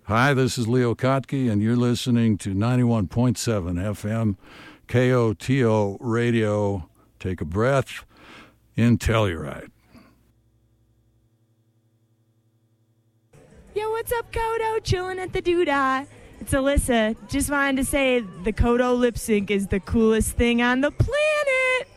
Hi, this is Leo Kottke, and you're listening to 91.7 FM KOTO Radio. Take a breath in Telluride. Yo, what's up, Koto? Chilling at the Doodah. It's Alyssa. Just wanted to say the Koto lip sync is the coolest thing on the planet.